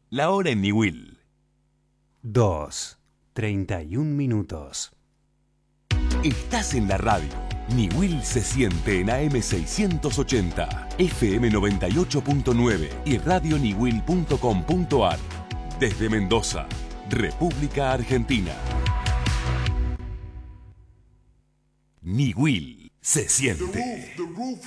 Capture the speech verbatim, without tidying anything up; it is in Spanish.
La hora en Niwil. dos, treinta y un minutos. Estás en la radio. Niwil se siente en A M seiscientos ochenta, F M noventa y ocho punto nueve y radio niwil punto com punto ar. Desde Mendoza, República Argentina. Niwil se siente. The roof, the roof